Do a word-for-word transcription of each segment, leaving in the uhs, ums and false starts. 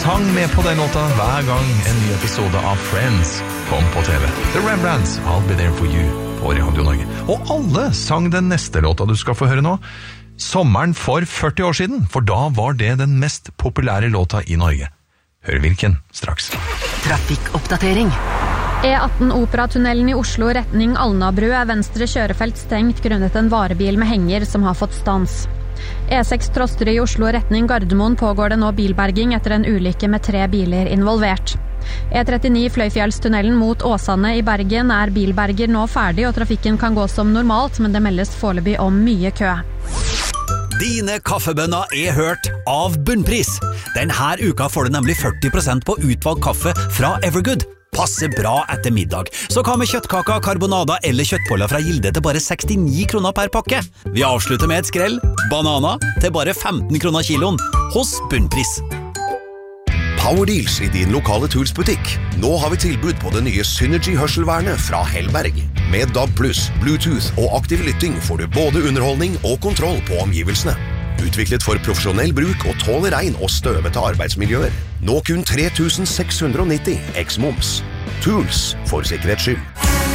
sang med på den låta hver gang en ny episode av Friends kom på T V. The Rembrandts, I'll Be There For You på Radio Norge. Og alle sang den neste låta du skal få høre nå. Sommeren for førti år siden, for da var det den mest populære låta i Norge. Hør hvilken straks. Trafikkoppdatering. E atten Operatunnelen i Oslo retning Alnabru er venstre kjørefelt stengt grunnet en varebil med henger som har fått stans. E seks Trosterud i Oslo retning Gardermoen pågår det nå bilberging etter en ulykke med tre biler involvert. E trettini Fløyfjellstunnelen mot Åsane i Bergen er bilberger nå ferdig, og trafikken kan gå som normalt, men det meldes foreløpig om mye kø. Dine kaffebønner er hørt av Bunnpris. Denne uka får du nemlig førti prosent på utvalgt kaffe fra Evergood. Passer bra etter middag. Så hva med kjøttkaka, karbonada eller kjøttboller fra Gilde til bare sekstini kroner per pakke? Vi avslutter med et skrell. Banana til bare femten kroner kiloen hos Bunnpris. Power Deals i din lokale Tools-butikk. Nå har vi tilbud på det nye Synergy-hørselvernet fra Hellberg. Med D A B pluss, Bluetooth og aktiv lytting får du både underholdning og kontroll på omgivelsene. Utviklet for profesjonell bruk og tåler regn og støvete arbeidsmiljøer. Nå kun tre tusen seks hundre nitti eks-moms. Tools for sikkerhets skyld.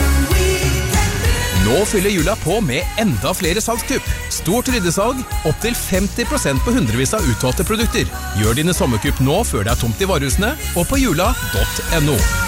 Nå fyller jula på med enda flere salgskupp. Stort ryddesalg, opp til femti prosent på hundrevis av utvalgte produkter. Gjør dine sommerkupp nå før det er tomt i varehusene, og på jula punktum no.